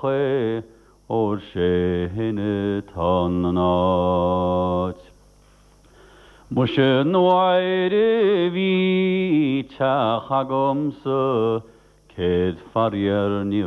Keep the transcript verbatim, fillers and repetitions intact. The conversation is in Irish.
Oche or Shehene Tanach. Moshe Noire Vi Chachagomse Ked Farrier